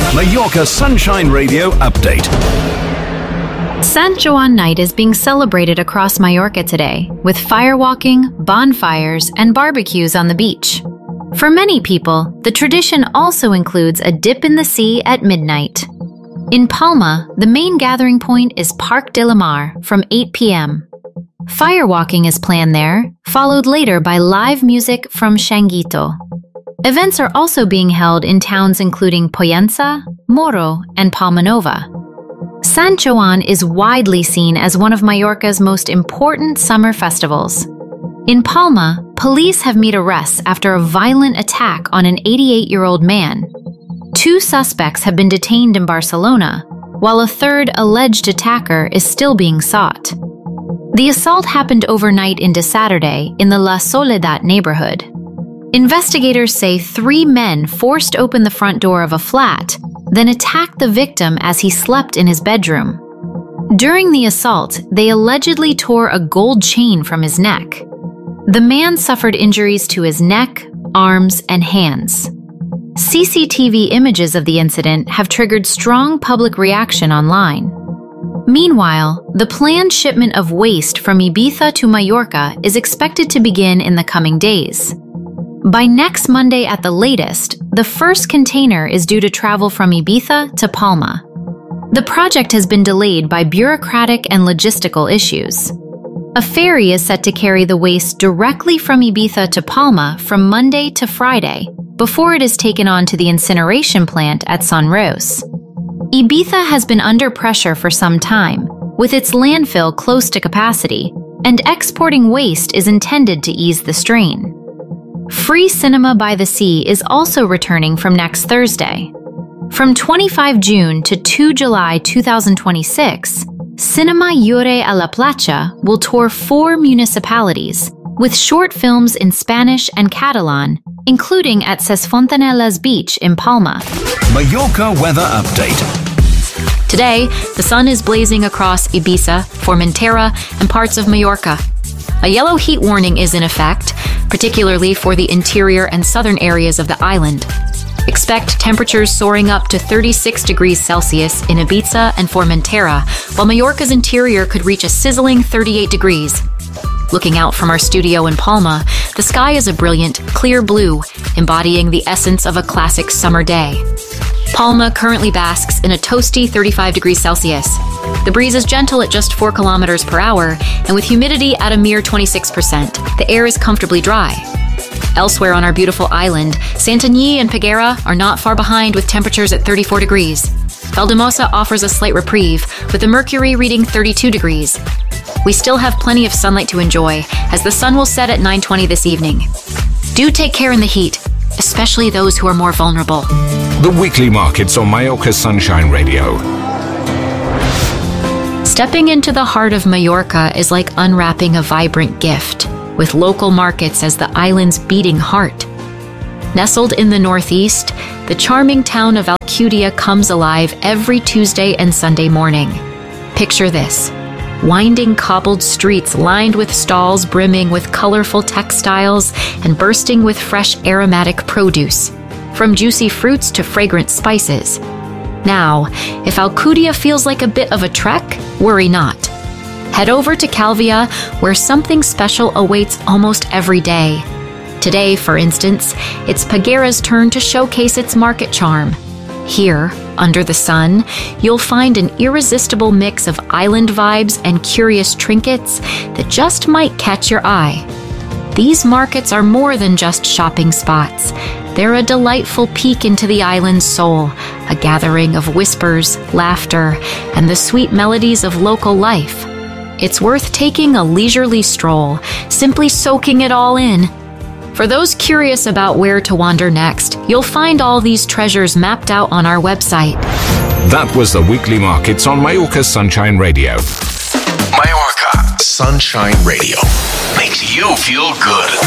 Mallorca Sunshine Radio update. Sant Joan Night is being celebrated across Mallorca today, with firewalking, bonfires, and barbecues on the beach. For many people, the tradition also includes a dip in the sea at midnight. In Palma, the main gathering point is Parc de la Mar from 8 p.m. Firewalking is planned there, followed later by live music from Changuito. Events are also being held in towns including Pollença, Moro, and Palma Nova. Sant Joan is widely seen as one of Mallorca's most important summer festivals. In Palma, police have made arrests after a violent attack on an 88-year-old man. 2 suspects have been detained in Barcelona, while a third alleged attacker is still being sought. The assault happened overnight into Saturday in the La Soledad neighborhood. Investigators say 3 men forced open the front door of a flat, then attacked the victim as he slept in his bedroom. During the assault, they allegedly tore a gold chain from his neck. The man suffered injuries to his neck, arms, and hands. CCTV images of the incident have triggered strong public reaction online. Meanwhile, the planned shipment of waste from Ibiza to Mallorca is expected to begin in the coming days. By next Monday at the latest, the first container is due to travel from Ibiza to Palma. The project has been delayed by bureaucratic and logistical issues. A ferry is set to carry the waste directly from Ibiza to Palma from Monday to Friday, before it is taken on to the incineration plant at Son Ros. Ibiza has been under pressure for some time, with its landfill close to capacity, and exporting waste is intended to ease the strain. Free Cinema by the Sea is also returning from next Thursday. From 25 June to 2 July 2026, Cinema Llore a la Platja will tour 4 municipalities, with short films in Spanish and Catalan, including at Ses Fontanelas Beach in Palma. Mallorca weather update. Today, the sun is blazing across Ibiza, Formentera, and parts of Mallorca. A yellow heat warning is in effect, particularly for the interior and southern areas of the island. Expect temperatures soaring up to 36 degrees Celsius in Ibiza and Formentera, while Mallorca's interior could reach a sizzling 38 degrees. Looking out from our studio in Palma, the sky is a brilliant, clear blue, embodying the essence of a classic summer day. Palma currently basks in a toasty 35 degrees Celsius. The breeze is gentle at just 4 kilometers per hour, and with humidity at a mere 26%, the air is comfortably dry. Elsewhere on our beautiful island, Santanyí and Peguera are not far behind with temperatures at 34 degrees. Valldemossa offers a slight reprieve, with the mercury reading 32 degrees. We still have plenty of sunlight to enjoy, as the sun will set at 9:20 this evening. Do take care in the heat, especially those who are more vulnerable. The weekly markets on Mallorca Sunshine Radio. Stepping into the heart of Mallorca is like unwrapping a vibrant gift, with local markets as the island's beating heart. Nestled in the northeast, the charming town of Alcudia comes alive every Tuesday and Sunday morning. Picture this: winding cobbled streets lined with stalls brimming with colorful textiles and bursting with fresh aromatic produce, from juicy fruits to fragrant spices. Now, if Alcudia feels like a bit of a trek, worry not. Head over to Calvia, where something special awaits almost every day. Today, for instance, it's Peguera's turn to showcase its market charm. Here, under the sun, you'll find an irresistible mix of island vibes and curious trinkets that just might catch your eye. These markets are more than just shopping spots. They're a delightful peek into the island's soul, a gathering of whispers, laughter, and the sweet melodies of local life. It's worth taking a leisurely stroll, simply soaking it all in. For those curious about where to wander next, you'll find all these treasures mapped out on our website. That was the weekly markets on Mallorca Sunshine Radio. Mallorca Sunshine Radio makes you feel good.